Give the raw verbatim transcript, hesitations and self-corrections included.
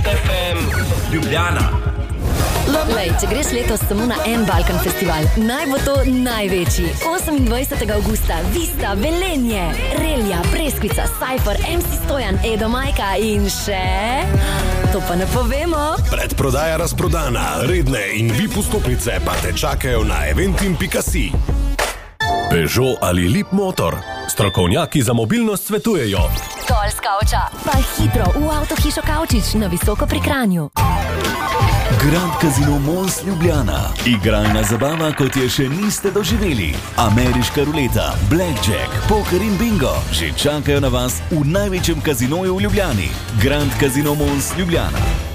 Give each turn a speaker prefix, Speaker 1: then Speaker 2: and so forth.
Speaker 1: F M Ljubljana.
Speaker 2: Lej, če greš letos samo na en Balkan festival, naj bo to največji. osemindvajsetega avgusta, Vista, Velenje, Relja, Breskvica, Cypher, M C Stojan, Edo Majka in še... To pa ne povemo.
Speaker 3: Predprodaja razprodana, redne in V I P vstopnice pa te čakajo na eventim pika si. Peugeot ali Lip Motor? Strokovnjaki za mobilnost svetujejo.
Speaker 2: Dol s kavča, pa hitro v avtohišo Kavčič na Visoko pri Kranju.
Speaker 4: Grand Casino Mons Ljubljana. Igralna zabava, kot je še niste doživeli. Ameriška ruleta, blackjack, poker in bingo že čakajo na vas v največjem kazinoju v Ljubljani. Grand Casino Mons Ljubljana.